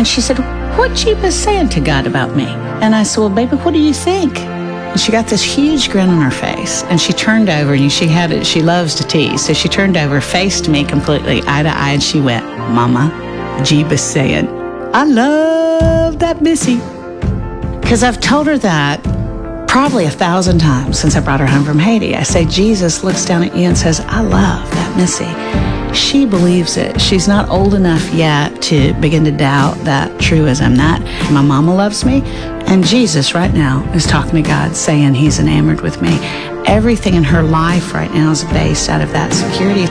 And she said, what Jeebus saying to God about me? And I said, well, baby, what do you think? And she got this huge grin on her face, and she turned over, and she loves to tease, so she turned over, faced me completely, eye to eye, and she went, Mama, Jeebus saying, I love that Missy. Because I've told her that probably 1,000 times since I brought her home from Haiti. I say, Jesus looks down at you and says, I love that Missy. She believes it. She's not old enough yet to begin to doubt that truism, that my mama loves me. And Jesus right now is talking to God, saying he's enamored with me. Everything in her life right now is based out of that security.